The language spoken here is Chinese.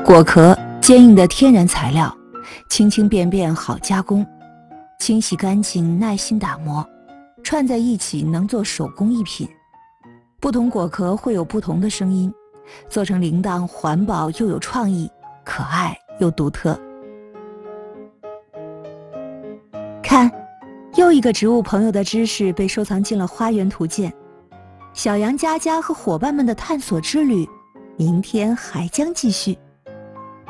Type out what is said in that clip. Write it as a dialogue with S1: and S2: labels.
S1: 果壳坚硬的天然材料，轻轻便便好加工，清洗干净耐心打磨，串在一起能做手工艺品。不同果壳会有不同的声音，做成铃铛环保又有创意，可爱又独特。看，又一个植物朋友的知识被收藏进了花园图鉴。小羊佳佳和伙伴们的探索之旅，明天还将继续。